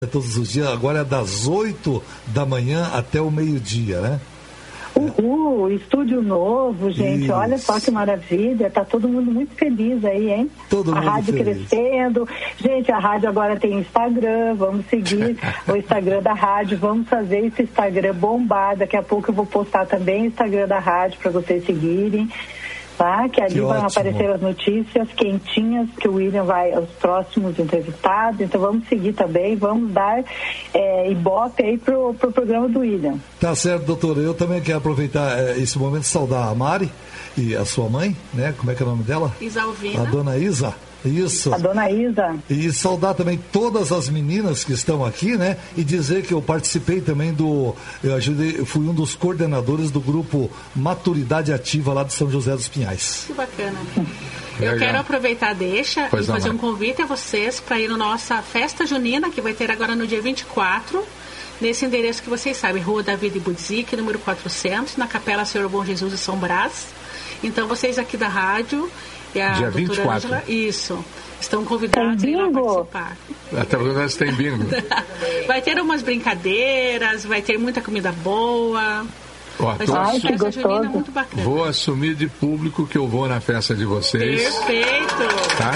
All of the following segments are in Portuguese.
todos os dias, agora é das 8 da manhã até o meio-dia, né? Estúdio novo, gente. Isso. Olha só que maravilha. Tá todo mundo muito feliz aí, hein? Todo mundo a rádio feliz. Crescendo. Gente, a rádio agora tem Instagram. Vamos seguir o Instagram da rádio. Vamos fazer esse Instagram bombar. Daqui a pouco eu vou postar também o Instagram da rádio para vocês seguirem. Tá? Que ali vão aparecer as notícias quentinhas que o William vai aos próximos entrevistados. Então vamos seguir também, vamos dar ibope aí pro programa do William. Tá certo, doutora. Eu também quero aproveitar esse momento e saudar a Mari e a sua mãe, né? Como é que é o nome dela? Isalvina. A dona Isa. Isso. A dona Isa. E saudar também todas as meninas que estão aqui, né? E dizer que eu participei também fui um dos coordenadores do grupo Maturidade Ativa lá de São José dos Pinhais. Que bacana. Eu quero aproveitar e fazer um convite a vocês para ir na nossa festa junina, que vai ter agora no dia 24, nesse endereço que vocês sabem, Rua David Budzik, número 400, na Capela Senhor Bom Jesus de São Brás. Então vocês aqui da rádio e a dia doutora 24. Ângela, estão convidados a participar. Até porque tem bingo. Vai ter umas brincadeiras, vai ter muita comida boa. Que gostoso. Muito bacana. Vou assumir de público que eu vou na festa de vocês. Perfeito. Tá?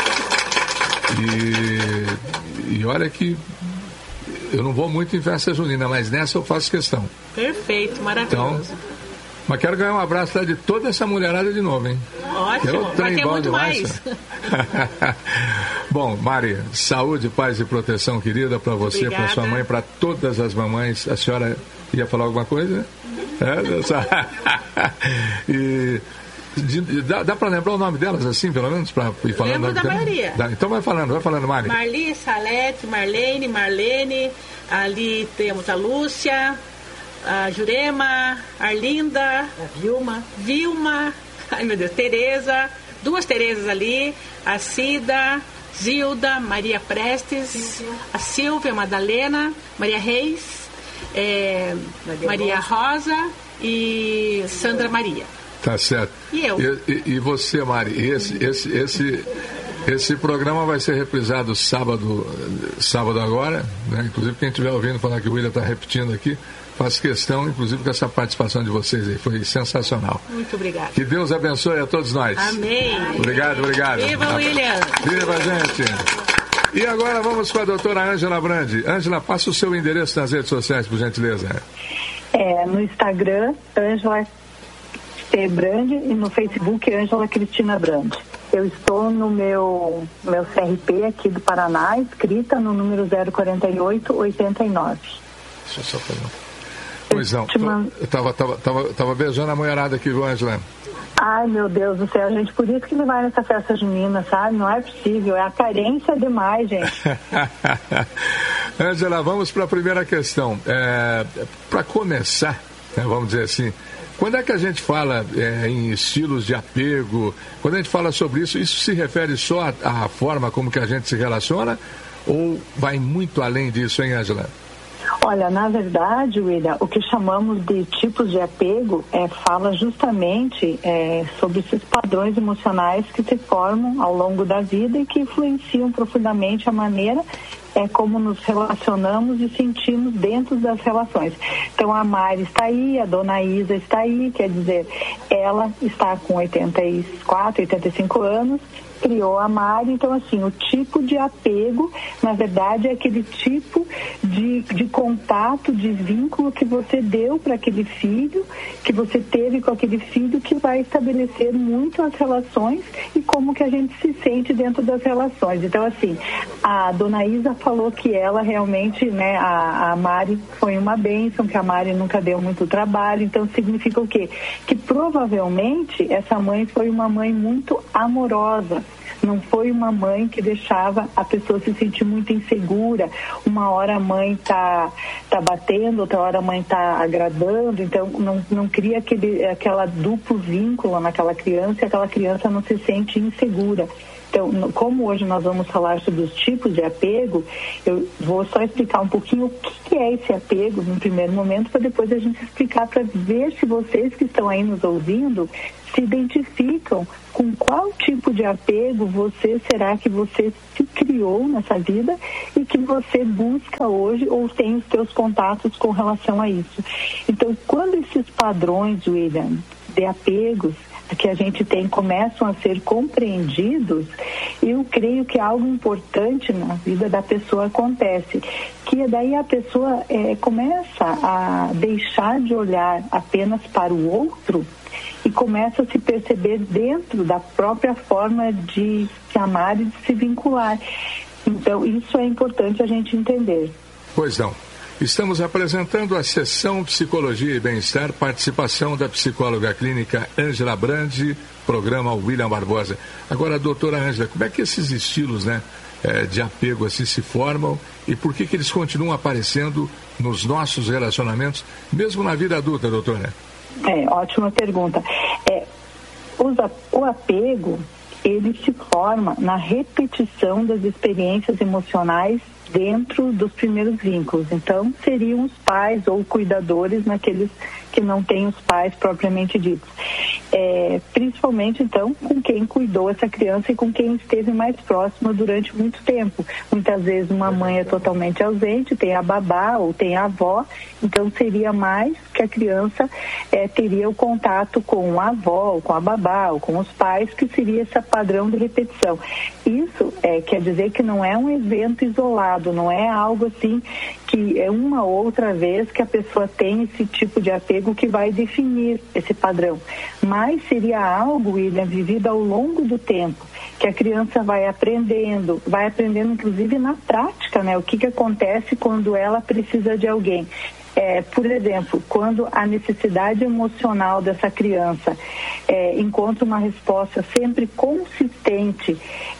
E olha que eu não vou muito em festa junina, mas nessa eu faço questão. Perfeito, maravilhoso. Então, mas quero ganhar um abraço lá de toda essa mulherada de novo, hein? Ótimo, vai ter muito mais. Bom, Mari, saúde, paz e proteção, querida, para você, para sua mãe, para todas as mamães. A senhora ia falar alguma coisa? E dá para lembrar o nome delas, assim, pelo menos, para ir falando? Lembro da maioria. Então vai falando, Mari. Marli, Salete, Marlene, ali temos a Lúcia, a Jurema, Arlinda, a Vilma, ai meu Deus, Tereza, duas Terezas ali, a Cida, Zilda, Maria Prestes, a Silvia, Madalena, Maria Reis, Maria Rosa e Sandra Maria. Tá certo. E eu. E você, Mari, esse programa vai ser reprisado sábado agora, né? Inclusive quem estiver ouvindo falar que o William está repetindo aqui, faço questão, inclusive, com essa participação de vocês aí. Foi sensacional. Muito obrigada. Que Deus abençoe a todos nós. Amém. Obrigado. Viva, William. Viva, gente. E agora vamos com a doutora Ângela Brandi. Ângela, passa o seu endereço nas redes sociais, por gentileza. No Instagram, Ângela T. Brandi, e no Facebook, Ângela Cristina Brandi. Eu estou no meu CRP aqui do Paraná, inscrita no número 04889. Deixa eu só fazer. Pois não, eu tava beijando a mulherada aqui, viu, Ângela? Ai, meu Deus do céu, gente, por isso que ele vai nessa festa junina, sabe? Não é possível, é a carência demais, gente. Ângela, vamos para a primeira questão. Para começar, né, vamos dizer assim, quando é que a gente fala em estilos de apego, quando a gente fala sobre isso se refere só à forma como que a gente se relaciona ou vai muito além disso, hein, Ângela? Olha, na verdade, William, o que chamamos de tipos de apego fala justamente sobre esses padrões emocionais que se formam ao longo da vida e que influenciam profundamente a maneira como nos relacionamos e sentimos dentro das relações. Então a Mari está aí, a dona Isa está aí, quer dizer, ela está com 84, 85 anos, criou a Mari, então assim, o tipo de apego, na verdade, é aquele tipo de contato, de vínculo que você deu para aquele filho, que você teve com aquele filho, que vai estabelecer muito as relações e como que a gente se sente dentro das relações. Então assim, a dona Isa falou que ela realmente, né, a Mari foi uma bênção, que a Mari nunca deu muito trabalho, então significa o quê? Que provavelmente essa mãe foi uma mãe muito amorosa. Não foi uma mãe que deixava a pessoa se sentir muito insegura. Uma hora a mãe tá batendo, outra hora a mãe tá agradando. Então não cria aquela duplo vínculo naquela criança e aquela criança não se sente insegura. Então, como hoje nós vamos falar sobre os tipos de apego, eu vou só explicar um pouquinho o que é esse apego no primeiro momento, para depois a gente explicar, para ver se vocês que estão aí nos ouvindo se identificam com qual tipo de apego será que você se criou nessa vida e que você busca hoje ou tem os seus contatos com relação a isso. Então, quando esses padrões, William, de apegos que a gente tem começam a ser compreendidos, eu creio que algo importante na vida da pessoa acontece, que daí a pessoa começa a deixar de olhar apenas para o outro e começa a se perceber dentro da própria forma de se amar e de se vincular. Então, isso é importante a gente entender. Pois não. Estamos apresentando a sessão Psicologia e Bem-Estar, participação da psicóloga clínica Ângela Brandi, programa William Barbosa. Agora, doutora Ângela, como é que esses estilos, né, de apego assim se formam e por que eles continuam aparecendo nos nossos relacionamentos, mesmo na vida adulta, doutora? Ótima pergunta. O apego, ele se forma na repetição das experiências emocionais dentro dos primeiros vínculos. Então, seriam os pais ou cuidadores naqueles que não têm os pais propriamente ditos. Principalmente, então, com quem cuidou essa criança e com quem esteve mais próximo durante muito tempo. Muitas vezes uma mãe é totalmente ausente, tem a babá ou tem a avó, então seria mais que a criança teria o contato com a avó, ou com a babá, ou com os pais, que seria esse padrão de repetição. Isso quer dizer que não é um evento isolado, não é algo assim que é uma outra vez que a pessoa tem esse tipo de apego que vai definir esse padrão. Mas seria algo, William, vivido ao longo do tempo, que a criança vai aprendendo inclusive na prática, né? O que acontece quando ela precisa de alguém. Por exemplo, quando a necessidade emocional dessa criança encontra uma resposta sempre consistente,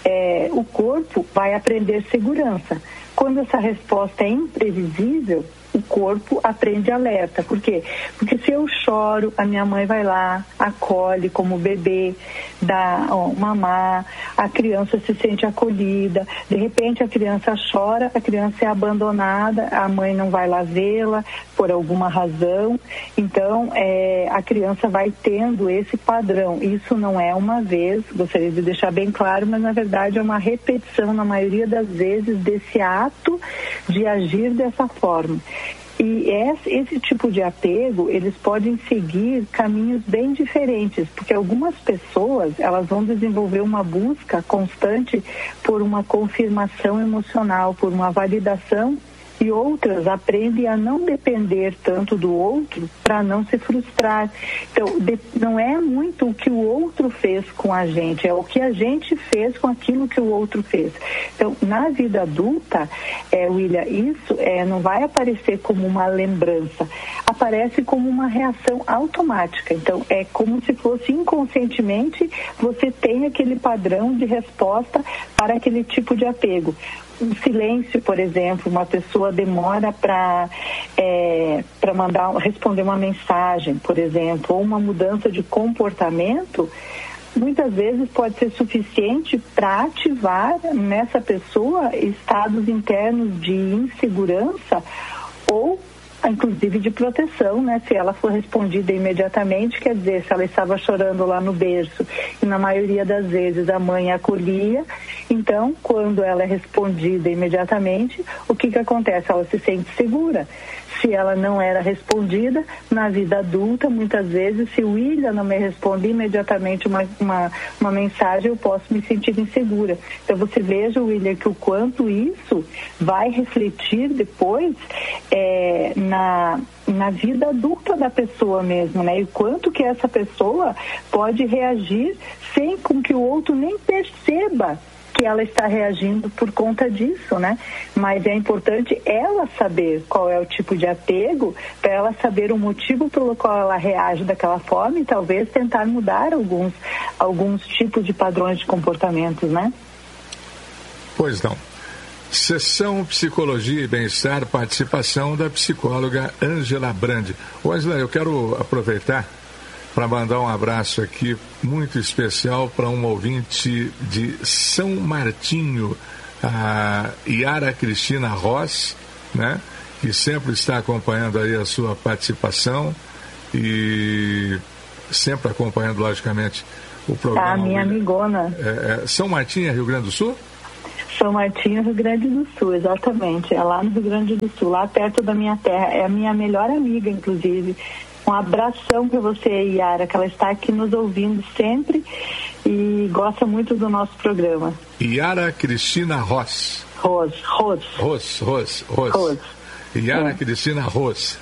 o corpo vai aprender segurança. Quando essa resposta é imprevisível, o corpo aprende alerta. Por quê? Porque se eu choro, a minha mãe vai lá, acolhe como bebê, dá mamar, a criança se sente acolhida. De repente a criança chora, a criança é abandonada, a mãe não vai lá vê-la por alguma razão. Então a criança vai tendo esse padrão. Isso não é uma vez, gostaria de deixar bem claro, mas na verdade é uma repetição, na maioria das vezes, desse ato de agir dessa forma. E esse tipo de apego, eles podem seguir caminhos bem diferentes, porque algumas pessoas, elas vão desenvolver uma busca constante por uma confirmação emocional, por uma validação, e outras aprendem a não depender tanto do outro para não se frustrar. Então, não é muito o que o outro fez com a gente, é o que a gente fez com aquilo que o outro fez. Então, na vida adulta, William, isso não vai aparecer como uma lembrança, aparece como uma reação automática. Então, é como se fosse inconscientemente, você tem aquele padrão de resposta para aquele tipo de apego. Um silêncio, por exemplo, uma pessoa demora para responder uma mensagem, por exemplo, ou uma mudança de comportamento, muitas vezes pode ser suficiente para ativar nessa pessoa estados internos de insegurança ou inclusive de proteção, né? Se ela for respondida imediatamente, quer dizer, se ela estava chorando lá no berço e na maioria das vezes a mãe acolhia, então quando ela é respondida imediatamente, o que acontece? Ela se sente segura. Se ela não era respondida, na vida adulta, muitas vezes, se o William não me responde imediatamente uma mensagem, eu posso me sentir insegura. Então você veja, William, que o quanto isso vai refletir depois na vida adulta da pessoa mesmo, né? E o quanto que essa pessoa pode reagir sem com que o outro nem perceba que ela está reagindo por conta disso, né? Mas é importante ela saber qual é o tipo de apego, para ela saber o motivo pelo qual ela reage daquela forma e talvez tentar mudar alguns tipos de padrões de comportamentos, né? Pois não. Sessão Psicologia e Bem-Estar, participação da psicóloga Ângela Brandi. Ângela, eu quero aproveitar para mandar um abraço aqui muito especial para um ouvinte de São Martinho, a Yara Cristina Ross, né? Que sempre está acompanhando aí a sua participação e sempre acompanhando, logicamente, o programa. A minha amigona. São Martinho, Rio Grande do Sul? São Martinho, Rio Grande do Sul, exatamente. É lá no Rio Grande do Sul, lá perto da minha terra. É a minha melhor amiga, inclusive. Um abração para você, Yara, que ela está aqui nos ouvindo sempre e gosta muito do nosso programa. Yara Cristina Ross. Ros. Yara Cristina Ross.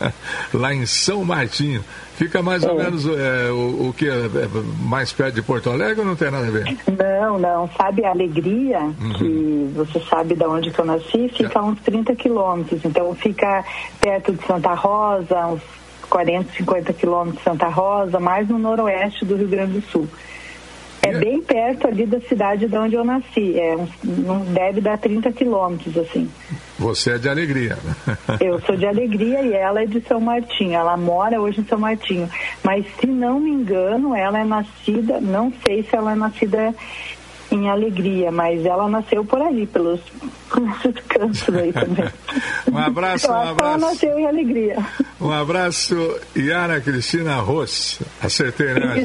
Lá em São Martinho. Fica mais ou menos o que? Mais perto de Porto Alegre ou não tem nada a ver? Não. Sabe a Alegria, que você sabe de onde que eu nasci, fica a uns 30 quilômetros. Então fica perto de Santa Rosa, uns 40, 50 quilômetros de Santa Rosa, mais no noroeste do Rio Grande do Sul. É bem perto ali da cidade de onde eu nasci. Não deve dar 30 quilômetros, assim. Você é de Alegria. Eu sou de Alegria e ela é de São Martinho. Ela mora hoje em São Martinho. Mas, se não me engano, ela é nascida... Não sei se ela é nascida em Alegria, mas ela nasceu por ali, pelos cantos aí também. Um abraço. Ela nasceu em Alegria. Um abraço, Yara Cristina Ross. Acertei, né?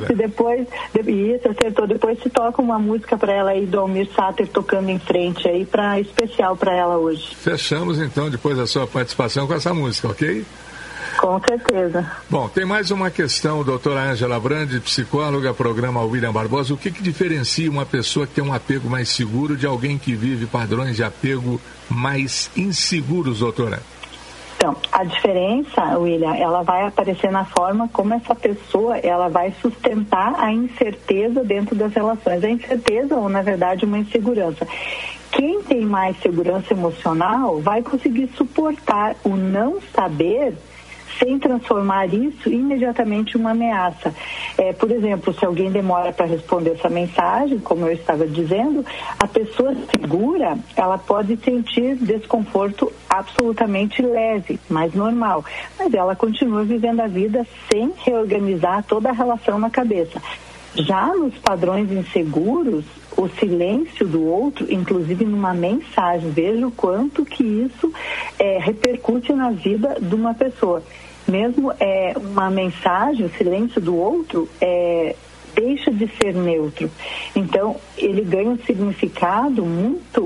Isso, acertou. Depois se toca uma música para ela aí do Almir Sater tocando em frente aí, especial para ela hoje. Fechamos então, depois da sua participação, com essa música, ok? Com certeza. Bom, tem mais uma questão, doutora Ângela Brandi, psicóloga, programa William Barbosa. O que diferencia uma pessoa que tem um apego mais seguro de alguém que vive padrões de apego mais inseguros, doutora? Então, a diferença, William, ela vai aparecer na forma como essa pessoa, ela vai sustentar a incerteza dentro das relações. A incerteza, ou na verdade uma insegurança. Quem tem mais segurança emocional vai conseguir suportar o não saber sem transformar isso imediatamente em uma ameaça. Por exemplo, se alguém demora para responder essa mensagem, como eu estava dizendo, a pessoa segura, ela pode sentir desconforto absolutamente leve, mas normal. Mas ela continua vivendo a vida sem reorganizar toda a relação na cabeça. Já nos padrões inseguros, o silêncio do outro, inclusive numa mensagem, veja o quanto que isso repercute na vida de uma pessoa. Mesmo uma mensagem, o silêncio do outro deixa de ser neutro. Então, ele ganha um significado muito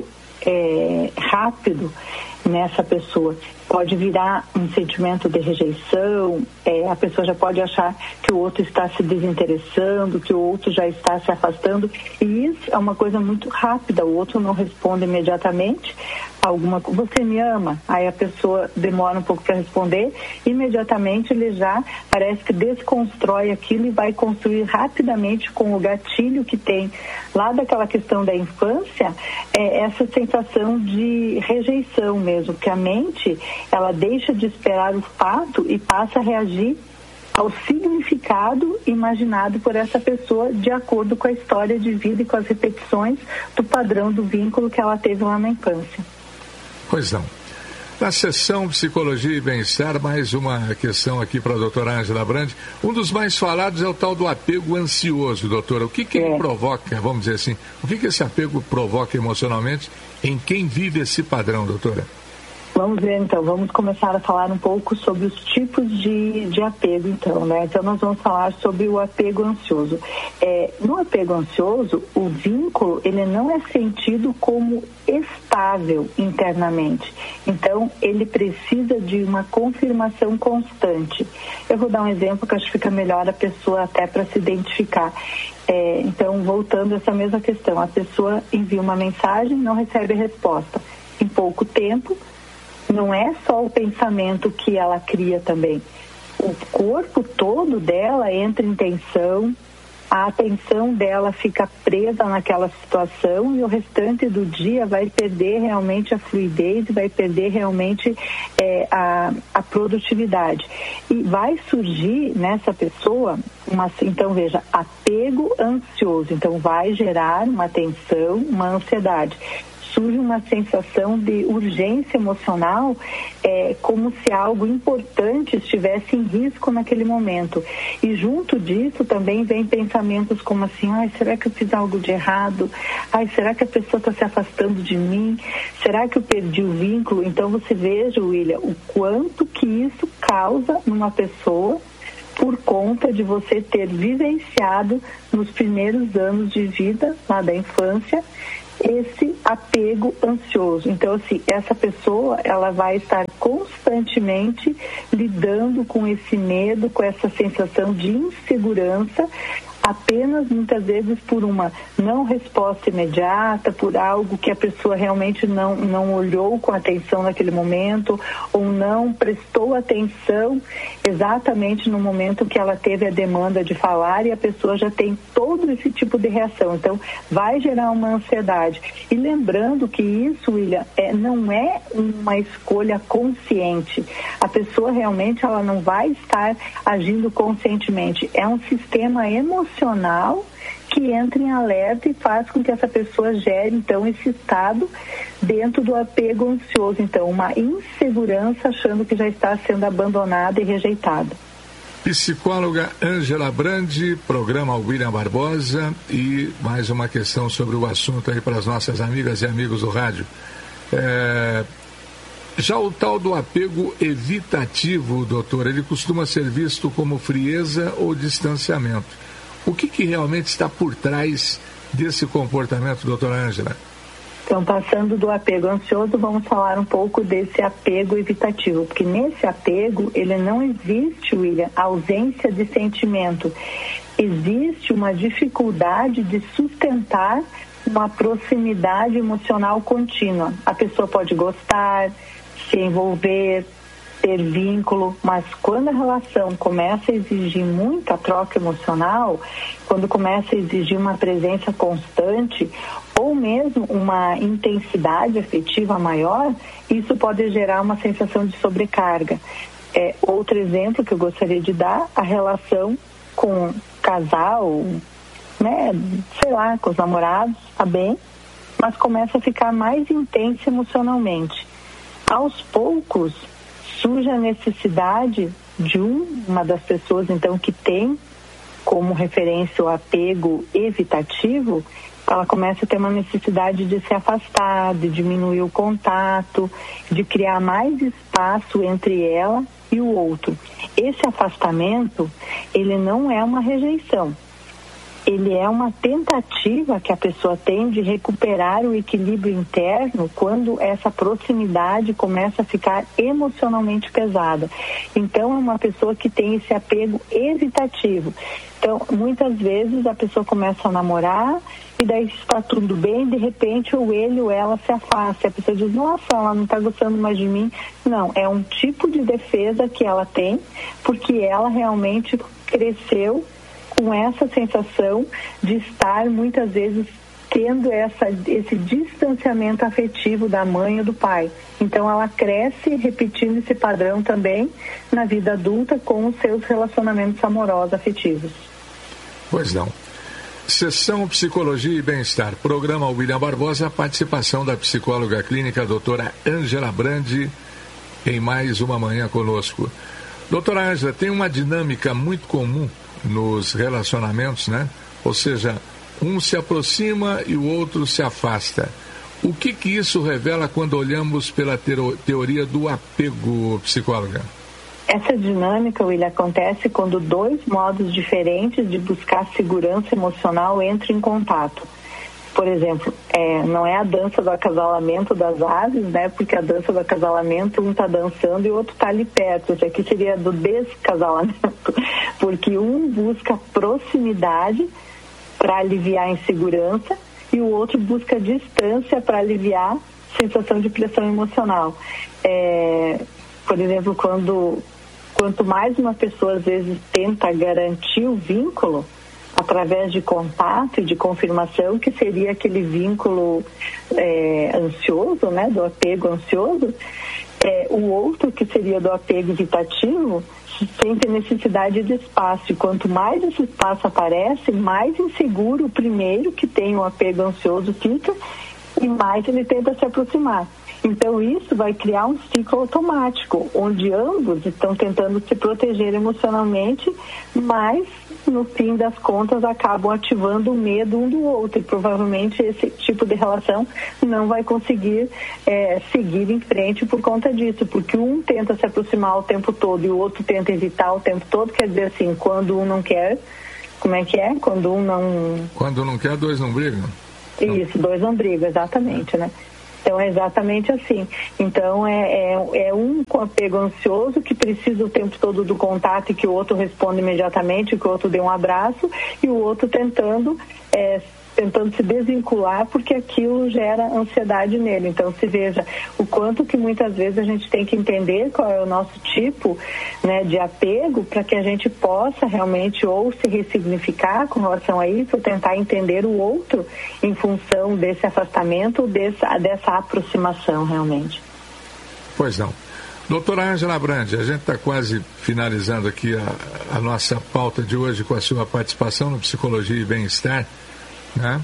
rápido nessa pessoa. Pode virar um sentimento de rejeição, a pessoa já pode achar que o outro está se desinteressando, que o outro já está se afastando, e isso é uma coisa muito rápida. O outro não responde imediatamente você me ama? Aí a pessoa demora um pouco para responder, imediatamente ele já parece que desconstrói aquilo e vai construir rapidamente com o gatilho que tem lá daquela questão da infância, essa sensação de rejeição mesmo, que a mente, ela deixa de esperar o fato e passa a reagir ao significado imaginado por essa pessoa de acordo com a história de vida e com as repetições do padrão do vínculo que ela teve lá na infância. Pois não. Na sessão Psicologia e Bem-Estar, mais uma questão aqui para a doutora Ângela Brandi. Um dos mais falados é o tal do apego ansioso, doutora. O que ele provoca, vamos dizer assim, o que esse apego provoca emocionalmente em quem vive esse padrão, doutora? Vamos ver, então, vamos começar a falar um pouco sobre os tipos de apego, então, né? Então, nós vamos falar sobre o apego ansioso. No apego ansioso, o vínculo, ele não é sentido como estável internamente. Então, ele precisa de uma confirmação constante. Eu vou dar um exemplo que acho que fica melhor a pessoa até para se identificar. Então, voltando a essa mesma questão, a pessoa envia uma mensagem, não recebe resposta. Em pouco tempo, não é só o pensamento que ela cria também. O corpo todo dela entra em tensão, a atenção dela fica presa naquela situação e o restante do dia vai perder realmente a fluidez, vai perder realmente a produtividade. E vai surgir nessa pessoa, então veja, apego ansioso. Então vai gerar uma tensão, uma ansiedade. surge uma sensação de urgência emocional, como se algo importante estivesse em risco naquele momento. E junto disso também vem pensamentos como assim, será que eu fiz algo de errado? Será que a pessoa está se afastando de mim? Será que eu perdi o vínculo? Então você veja, William, o quanto que isso causa numa pessoa por conta de você ter vivenciado nos primeiros anos de vida, lá da infância, esse apego ansioso. Então, assim, essa pessoa, ela vai estar constantemente lidando com esse medo, com essa sensação de insegurança, apenas muitas vezes por uma não resposta imediata, por algo que a pessoa realmente não olhou com atenção naquele momento, ou não prestou atenção exatamente no momento que ela teve a demanda de falar, e a pessoa já tem todo esse tipo de reação. Então, vai gerar uma ansiedade. E lembrando que isso, William, não é uma escolha consciente. A pessoa realmente ela não vai estar agindo conscientemente. É um sistema emocional que entra em alerta e faz com que essa pessoa gere, então, esse estado dentro do apego ansioso. Então, uma insegurança achando que já está sendo abandonada e rejeitada. Psicóloga Ângela Brandi, programa William Barbosa, e mais uma questão sobre o assunto aí para as nossas amigas e amigos do rádio. Já o tal do apego evitativo, doutor, ele costuma ser visto como frieza ou distanciamento. O que realmente está por trás desse comportamento, doutora Ângela? Então, passando do apego ansioso, vamos falar um pouco desse apego evitativo, porque nesse apego, ele não existe, William, ausência de sentimento. Existe uma dificuldade de sustentar uma proximidade emocional contínua. A pessoa pode gostar, se envolver, ter vínculo, mas quando a relação começa a exigir muita troca emocional, quando começa a exigir uma presença constante ou mesmo uma intensidade afetiva maior, isso pode gerar uma sensação de sobrecarga. Outro exemplo que eu gostaria de dar, a relação com casal, sei lá, com os namorados, tá bem, mas começa a ficar mais intensa emocionalmente. Aos poucos, surge a necessidade de uma das pessoas, então, que tem como referência o apego evitativo, ela começa a ter uma necessidade de se afastar, de diminuir o contato, de criar mais espaço entre ela e o outro. Esse afastamento, ele não é uma rejeição. Ele é uma tentativa que a pessoa tem de recuperar o equilíbrio interno quando essa proximidade começa a ficar emocionalmente pesada. Então, é uma pessoa que tem esse apego evitativo. Então, muitas vezes a pessoa começa a namorar e daí está tudo bem, de repente ou ele ou ela se afasta. A pessoa diz, nossa, ela não está gostando mais de mim. Não, é um tipo de defesa que ela tem, porque ela realmente cresceu com essa sensação de estar muitas vezes tendo esse distanciamento afetivo da mãe ou do pai. Então ela cresce repetindo esse padrão também na vida adulta com os seus relacionamentos amorosos afetivos. Pois não. Sessão Psicologia e Bem-Estar, programa William Barbosa, participação da psicóloga clínica doutora Ângela Brandi em mais uma manhã conosco. Doutora Ângela, tem uma dinâmica muito comum nos relacionamentos, né? Ou seja, um se aproxima e o outro se afasta. O que isso revela quando olhamos pela teoria do apego, psicóloga? Essa dinâmica, William, acontece quando dois modos diferentes de buscar segurança emocional entram em contato. Por exemplo, não é a dança do acasalamento das aves, né? Porque a dança do acasalamento, um está dançando e o outro está ali perto. Isso aqui seria do descasalamento, porque um busca proximidade para aliviar a insegurança e o outro busca distância para aliviar a sensação de pressão emocional. Por exemplo, quanto mais uma pessoa às vezes tenta garantir o vínculo através de contato e de confirmação, que seria aquele vínculo ansioso, né, do apego ansioso, o outro, que seria do apego evitativo, sente necessidade de espaço. E quanto mais esse espaço aparece, mais inseguro o primeiro, que tem o apego ansioso, fica, e mais ele tenta se aproximar. Então isso vai criar um ciclo automático, onde ambos estão tentando se proteger emocionalmente, mas no fim das contas acabam ativando o medo um do outro, e provavelmente esse tipo de relação não vai conseguir seguir em frente por conta disso, porque um tenta se aproximar o tempo todo e o outro tenta evitar o tempo todo. Quer dizer assim, quando um não quer, como é que é? Quando um não... Quando não quer, dois não brigam? Isso, dois não brigam, exatamente, né? Então é exatamente assim. Então é um com apego ansioso que precisa o tempo todo do contato e que o outro responda imediatamente, que o outro dê um abraço, e o outro tentando se desvincular, porque aquilo gera ansiedade nele. Então se veja o quanto que muitas vezes a gente tem que entender qual é o nosso tipo, né, de apego, para que a gente possa realmente ou se ressignificar com relação a isso, ou tentar entender o outro em função desse afastamento, dessa aproximação realmente. Pois não. Doutora Ângela Brandi, a gente está quase finalizando aqui a nossa pauta de hoje com a sua participação no Psicologia e Bem-Estar, né?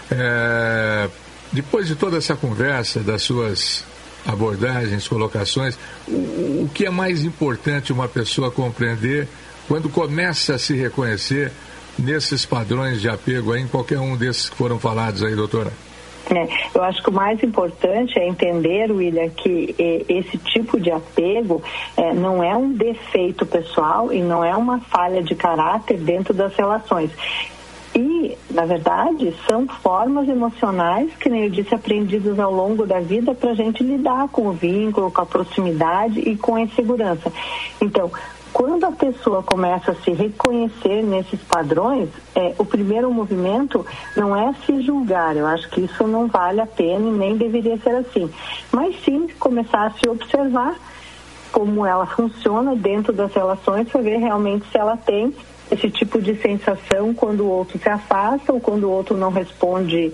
Depois de toda essa conversa, das suas abordagens, colocações, o que é mais importante uma pessoa compreender quando começa a se reconhecer nesses padrões de apego aí, em qualquer um desses que foram falados aí, doutora? Eu acho que o mais importante é entender, William, que esse tipo de apego não é um defeito pessoal e não é uma falha de caráter dentro das relações. E, na verdade, são formas emocionais, que nem eu disse, aprendidas ao longo da vida para a gente lidar com o vínculo, com a proximidade e com a insegurança. Então, quando a pessoa começa a se reconhecer nesses padrões, o primeiro movimento não é se julgar. Eu acho que isso não vale a pena e nem deveria ser assim. Mas sim começar a se observar como ela funciona dentro das relações, para ver realmente se ela tem esse tipo de sensação quando o outro se afasta ou quando o outro não responde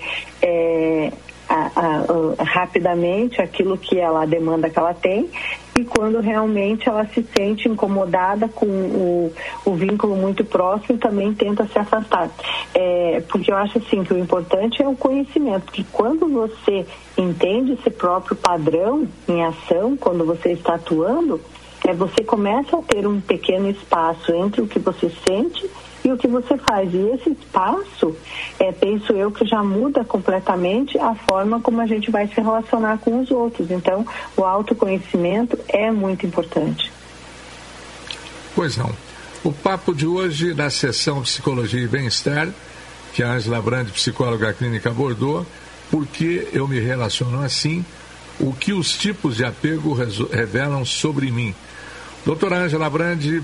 rapidamente aquilo que ela demanda que ela tem, e quando realmente ela se sente incomodada com o vínculo muito próximo, também tenta se afastar. Porque eu acho assim que o importante é o conhecimento, porque quando você entende esse próprio padrão em ação, quando você está atuando, você começa a ter um pequeno espaço entre o que você sente e o que você faz. E esse espaço, penso eu, que já muda completamente a forma como a gente vai se relacionar com os outros. Então, o autoconhecimento é muito importante. Pois não. O papo de hoje, na sessão Psicologia e Bem-Estar, que a Ângela Brandi, psicóloga clínica, abordou, por que eu me relaciono assim, o que os tipos de apego revelam sobre mim. Doutora Ângela Brandi,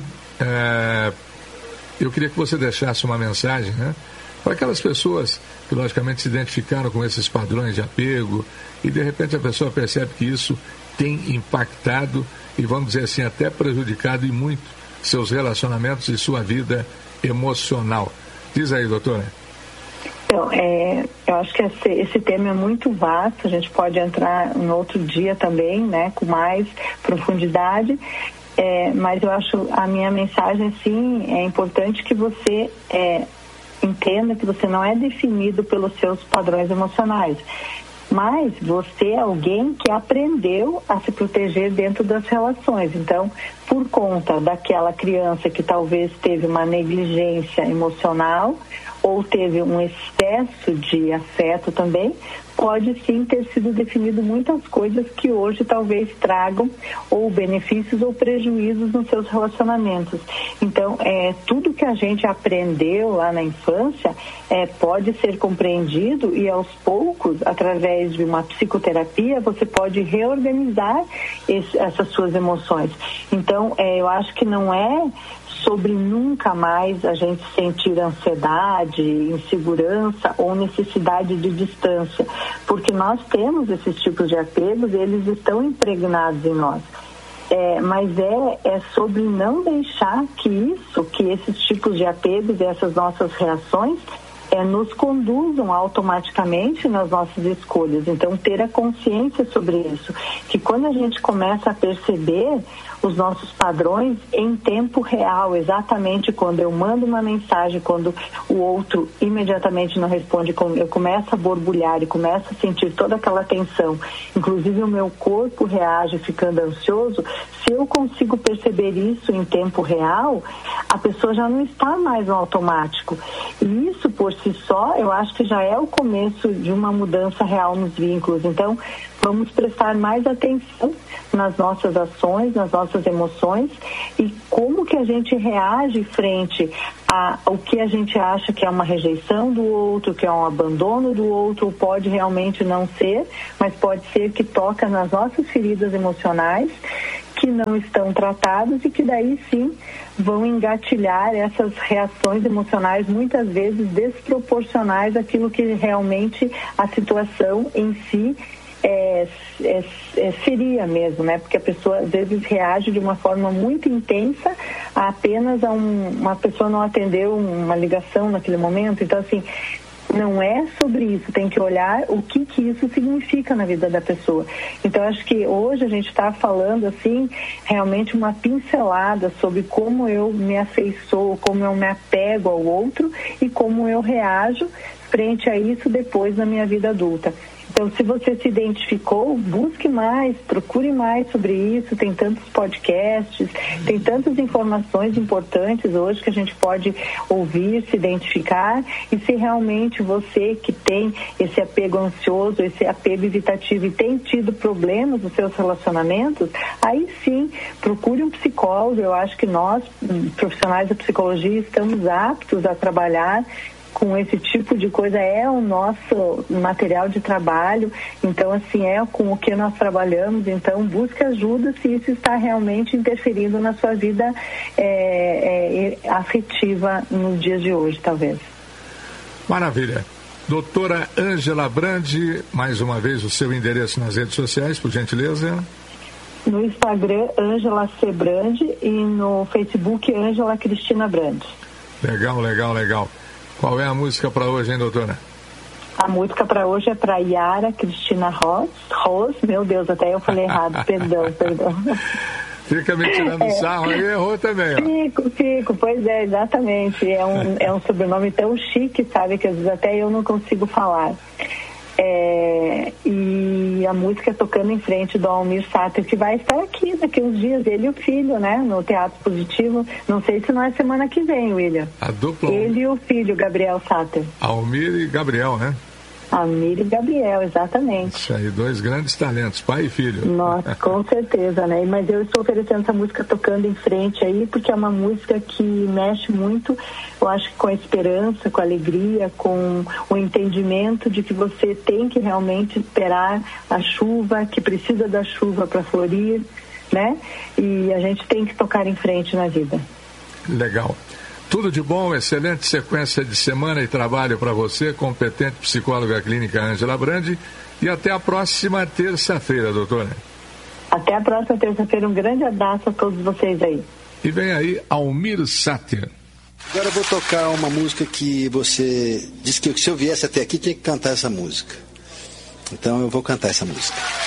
eu queria que você deixasse uma mensagem, né, para aquelas pessoas que logicamente se identificaram com esses padrões de apego e de repente a pessoa percebe que isso tem impactado e, vamos dizer assim, até prejudicado e muito seus relacionamentos e sua vida emocional. Diz aí, doutora. Então, eu acho que esse tema é muito vasto, a gente pode entrar em outro dia também, né, com mais profundidade. Mas eu acho a minha mensagem, sim, é importante que você entenda que você não é definido pelos seus padrões emocionais, mas você é alguém que aprendeu a se proteger dentro das relações. Então, por conta daquela criança que talvez teve uma negligência emocional ou teve um excesso de afeto também, pode sim ter sido definido muitas coisas que hoje talvez tragam ou benefícios ou prejuízos nos seus relacionamentos. Então, tudo que a gente aprendeu lá na infância pode ser compreendido e aos poucos, através de uma psicoterapia, você pode reorganizar essas suas emoções. Então, eu acho que não é sobre nunca mais a gente sentir ansiedade, insegurança ou necessidade de distância, porque nós temos esses tipos de apegos e eles estão impregnados em nós. Mas é sobre não deixar que esses tipos de apegos e essas nossas reações nos conduzam automaticamente nas nossas escolhas. Então, ter a consciência sobre isso, que quando a gente começa a perceber os nossos padrões em tempo real, exatamente quando eu mando uma mensagem, quando o outro imediatamente não responde, eu começo a borbulhar e começo a sentir toda aquela tensão, inclusive o meu corpo reage ficando ansioso. Se eu consigo perceber isso em tempo real, a pessoa já não está mais no automático. E isso por si só, eu acho que já é o começo de uma mudança real nos vínculos. Então, vamos prestar mais atenção nas nossas ações, nas nossas emoções e como que a gente reage frente ao que a gente acha que é uma rejeição do outro, que é um abandono do outro, pode realmente não ser, mas pode ser que toca nas nossas feridas emocionais que não estão tratadas e que daí sim vão engatilhar essas reações emocionais muitas vezes desproporcionais àquilo que realmente a situação em si seria mesmo, né? Porque a pessoa às vezes reage de uma forma muito intensa a apenas uma pessoa não atendeu uma ligação naquele momento. Então, assim, não é sobre isso, tem que olhar o que isso significa na vida da pessoa. Então, acho que hoje a gente está falando, assim, realmente uma pincelada sobre como eu me afeiçoo, como eu me apego ao outro e como eu reajo frente a isso depois na minha vida adulta. Então, se você se identificou, busque mais, procure mais sobre isso. Tem tantos podcasts, tem tantas informações importantes hoje que a gente pode ouvir, se identificar. E se realmente você que tem esse apego ansioso, esse apego evitativo e tem tido problemas nos seus relacionamentos, aí sim, procure um psicólogo. Eu acho que nós, profissionais da psicologia, estamos aptos a trabalhar com esse tipo de coisa, é o nosso material de trabalho, então assim, é com o que nós trabalhamos. Então busque ajuda se isso está realmente interferindo na sua vida afetiva nos dias de hoje, talvez. Maravilha. Doutora Ângela Brandi, mais uma vez o seu endereço nas redes sociais, por gentileza. No Instagram, Ângela C. Brandi, e no Facebook, Ângela Cristina Brandi. Legal, legal, legal. Qual é a música para hoje, hein, doutora? A música para hoje é para Yara Cristina Rose. Meu Deus, até eu falei errado. Perdão. Fica me tirando sarro aí, errou também, ó. Fico, pois é, exatamente. É um sobrenome tão chique, sabe, que às vezes até eu não consigo falar. E a música é Tocando em Frente, do Almir Sater, que vai estar aqui daqui uns dias, ele e o filho, né, no Teatro Positivo. Não sei se não é semana que vem, William. A dupla. Ele e o filho, Gabriel Sater. Almir e Gabriel, né? Almir e Gabriel, exatamente. Isso aí, dois grandes talentos, pai e filho. Nossa, com certeza, né? Mas eu estou oferecendo essa música Tocando em Frente aí, porque é uma música que mexe muito, eu acho que com a esperança, com a alegria, com o entendimento de que você tem que realmente esperar a chuva, que precisa da chuva para florir, né? E a gente tem que tocar em frente na vida. Legal. Tudo de bom, excelente sequência de semana e trabalho para você, competente psicóloga clínica Ângela Brandi, e até a próxima terça-feira, doutora. Até a próxima terça-feira, um grande abraço a todos vocês aí. E vem aí Almir Sater. Agora eu vou tocar uma música que você disse que se eu viesse até aqui tinha que cantar essa música. Então eu vou cantar essa música.